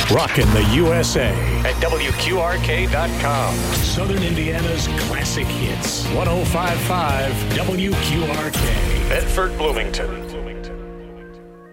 Rockin' the USA at WQRK.com. Southern Indiana's classic hits. 105.5 WQRK. Bedford, Bloomington.